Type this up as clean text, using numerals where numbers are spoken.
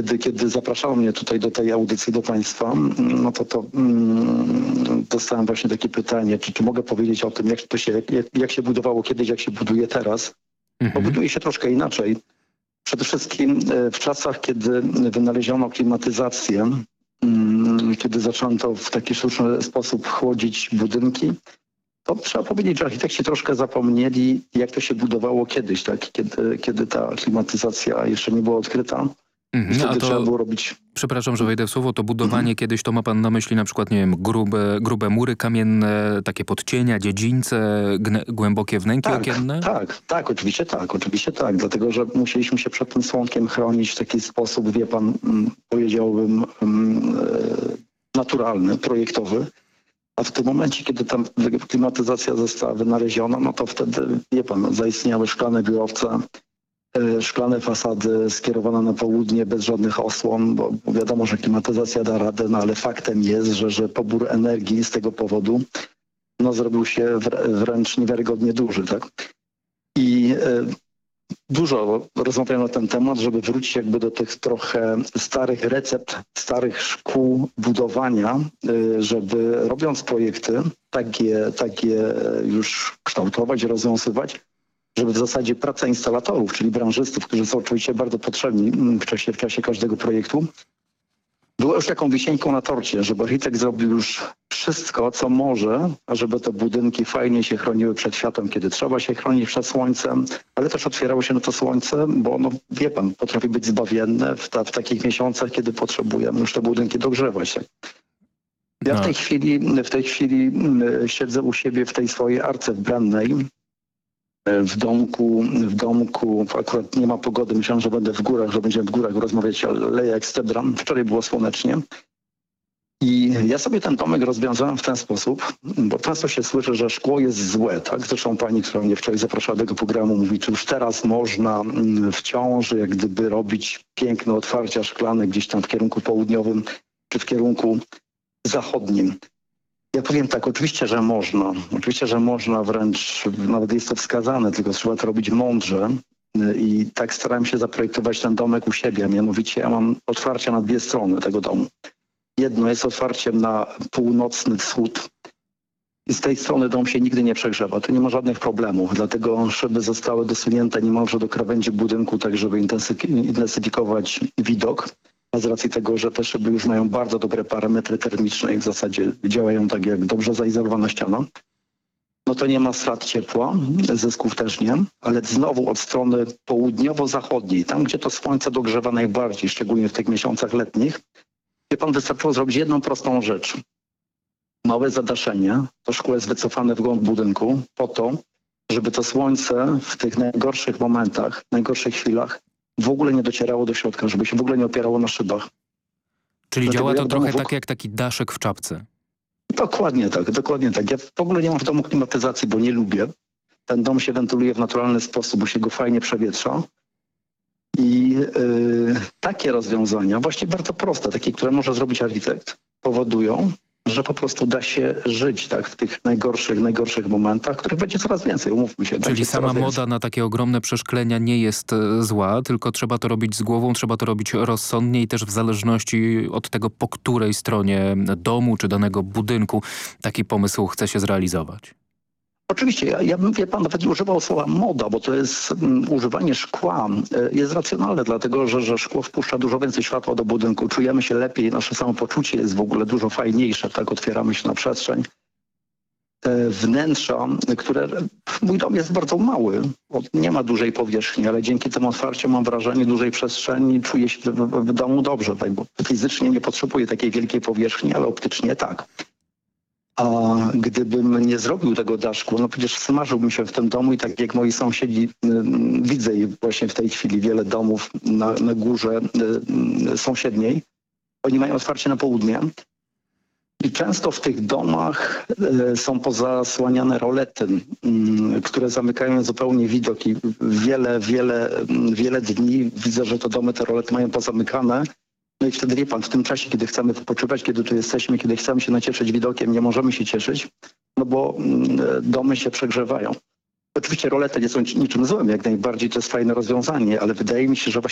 kiedy zapraszano mnie tutaj do tej audycji do Państwa, no to dostałem właśnie takie pytanie, czy mogę powiedzieć o tym, jak się budowało kiedyś, jak się buduje teraz. Bo buduje się troszkę inaczej. Przede wszystkim w czasach, kiedy wynaleziono klimatyzację, kiedy zaczęto w taki sztuczny sposób chłodzić budynki, to trzeba powiedzieć, że architekci troszkę zapomnieli, jak to się budowało kiedyś, tak? Kiedy ta klimatyzacja jeszcze nie była odkryta. Wtedy trzeba było robić... Przepraszam, że wejdę w słowo, to budowanie kiedyś, to ma pan na myśli na przykład, nie wiem, grube mury kamienne, takie podcienia, dziedzińce, głębokie wnęki okienne? Oczywiście tak, dlatego że musieliśmy się przed tym słonkiem chronić w taki sposób, wie pan, powiedziałbym, naturalny, projektowy. A w tym momencie, kiedy ta klimatyzacja została wynaleziona, no to wtedy, wie pan, zaistniały szklane biurowce, szklane fasady skierowane na południe bez żadnych osłon, bo wiadomo, że klimatyzacja da radę, no ale faktem jest, że pobór energii z tego powodu zrobił się wręcz niewiarygodnie duży. Tak? I dużo rozmawiam na ten temat, żeby wrócić jakby do tych trochę starych recept, starych szkół budowania, żeby robiąc projekty, takie już kształtować, rozwiązywać, żeby w zasadzie praca instalatorów, czyli branżystów, którzy są oczywiście bardzo potrzebni w czasie każdego projektu, była już taką wisienką na torcie, żeby architekt zrobił już wszystko, co może, żeby te budynki fajnie się chroniły przed światłem, kiedy trzeba się chronić przed słońcem, ale też otwierało się na to słońce, bo wie pan, potrafi być zbawienne w takich miesiącach, kiedy potrzebujemy już te budynki dogrzewać. Ja w tej chwili siedzę u siebie w tej swojej arce w Brennej, w domku, akurat nie ma pogody, myślałem, że będę w górach, że będziemy w górach rozmawiać, ale leje jak z cedra. Wczoraj było słonecznie. I ja sobie ten domek rozwiązałem w ten sposób, bo często się słyszy, że szkło jest złe, tak? Zresztą pani, która mnie wczoraj zapraszała do tego programu, mówi, czy już teraz można w ciąży jak gdyby robić piękne otwarcia szklane gdzieś tam w kierunku południowym, czy w kierunku zachodnim. Ja powiem tak, oczywiście, że można. Oczywiście, że można, wręcz nawet jest to wskazane, tylko trzeba to robić mądrze. I tak starałem się zaprojektować ten domek u siebie. Mianowicie ja mam otwarcia na dwie strony tego domu. Jedno jest otwarciem na północny wschód. I z tej strony dom się nigdy nie przegrzewa. Tu nie ma żadnych problemów, dlatego szyby zostały dosunięte niemalże do krawędzi budynku, tak żeby intensyfikować widok. A z racji tego, że te szyby już mają bardzo dobre parametry termiczne i w zasadzie działają tak jak dobrze zaizolowana ściana, no to nie ma strat ciepła, zysków też nie, ale znowu od strony południowo-zachodniej, tam gdzie to słońce dogrzewa najbardziej, szczególnie w tych miesiącach letnich, wie pan, wystarczyło zrobić jedną prostą rzecz. Małe zadaszenie, to szkło jest wycofane w głąb budynku po to, żeby to słońce w tych najgorszych momentach, najgorszych chwilach w ogóle nie docierało do środka, żeby się w ogóle nie opierało na szybach. Czyli działa to trochę tak jak taki daszek w czapce. Dokładnie tak. Ja w ogóle nie mam w domu klimatyzacji, bo nie lubię. Ten dom się wentyluje w naturalny sposób, bo się go fajnie przewietrza. I takie rozwiązania, właśnie bardzo proste, takie, które może zrobić architekt, powodują, że po prostu da się żyć tak w tych najgorszych momentach, których będzie coraz więcej, umówmy się. Czyli sama moda na takie ogromne przeszklenia nie jest zła, tylko trzeba to robić z głową, trzeba to robić rozsądnie i też w zależności od tego, po której stronie domu czy danego budynku taki pomysł chce się zrealizować. Oczywiście, ja bym, wie pan, nawet nie używał słowa moda, bo to jest używanie szkła jest racjonalne, dlatego że szkło wpuszcza dużo więcej światła do budynku. Czujemy się lepiej, nasze samopoczucie jest w ogóle dużo fajniejsze, tak otwieramy się na przestrzeń. Te wnętrza, mój dom jest bardzo mały, nie ma dużej powierzchni, ale dzięki tym otwarciom mam wrażenie dużej przestrzeni, czuję się w domu dobrze, tak, bo fizycznie nie potrzebuję takiej wielkiej powierzchni, ale optycznie tak. A gdybym nie zrobił tego daszku, no przecież smażyłbym się w tym domu i tak jak moi sąsiedzi, widzę właśnie w tej chwili wiele domów na górze sąsiedniej, oni mają otwarcie na południe i często w tych domach są pozasłaniane rolety, które zamykają zupełnie widok i wiele dni widzę, że te domy, te rolety mają pozamykane. No i wtedy, wie pan, w tym czasie, kiedy chcemy wypoczywać, kiedy tu jesteśmy, kiedy chcemy się nacieszyć widokiem, nie możemy się cieszyć, no bo domy się przegrzewają. Oczywiście rolety nie są niczym złym, jak najbardziej to jest fajne rozwiązanie, ale wydaje mi się, że